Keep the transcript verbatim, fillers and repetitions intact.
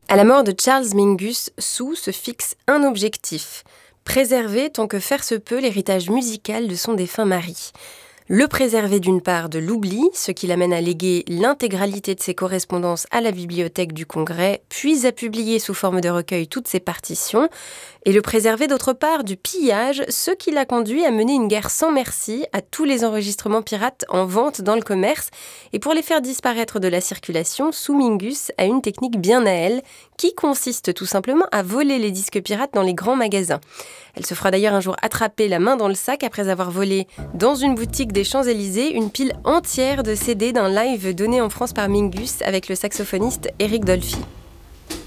À la mort de Charles Mingus, Sue se fixe un objectif: préserver tant que faire se peut l'héritage musical de son défunt mari. Le préserver d'une part de l'oubli, ce qui l'amène à léguer l'intégralité de ses correspondances à la bibliothèque du Congrès, puis à publier sous forme de recueil toutes ses partitions, et le préserver d'autre part du pillage, ce qui l'a conduit à mener une guerre sans merci à tous les enregistrements pirates en vente dans le commerce. Et pour les faire disparaître de la circulation, Sue Mingus a une technique bien à elle, qui consiste tout simplement à voler les disques pirates dans les grands magasins. Elle se fera d'ailleurs un jour attraper la main dans le sac après avoir volé dans une boutique des Champs-Élysées une pile entière de C D d'un live donné en France par Mingus avec le saxophoniste Eric Dolphy.